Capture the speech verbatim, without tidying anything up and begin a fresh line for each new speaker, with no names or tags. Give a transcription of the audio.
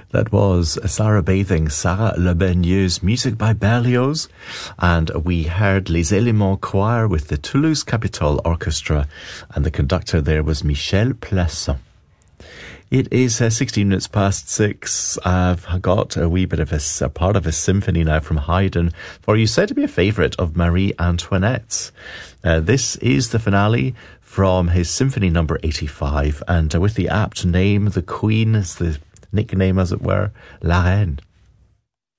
That was Sarah Bathing, Sarah La Baigneuse, music by Berlioz. And we heard Les Éléments Choir with the Toulouse Capitol Orchestra. And the conductor there was Michel Plasson. It is uh, sixteen minutes past six. I've got a wee bit of a, a part of a symphony now from Haydn for you, said to be a favourite of Marie Antoinette's. Uh, this is the finale from his Symphony Number eighty-five, and uh, with the apt name, the Queen is the nickname, as it were, La Reine.